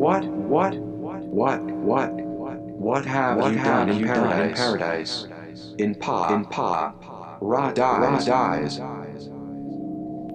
What have you done in paradise? In Pa, Ra dies.